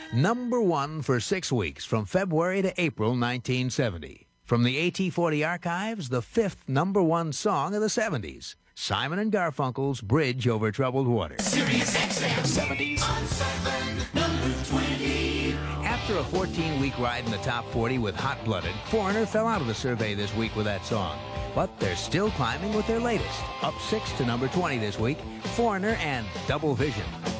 Number 1 for 6 weeks from February to April 1970. From the AT40 archives, the 5th number 1 song of the 70s. Simon and Garfunkel's Bridge Over Troubled Water. Sirius XM 70s on 7, number 20. After a 14-week ride in the top 40 with Hot Blooded, Foreigner fell out of the survey this week with that song. But they're still climbing with their latest. Up 6 to number 20 this week, Foreigner and Double Vision.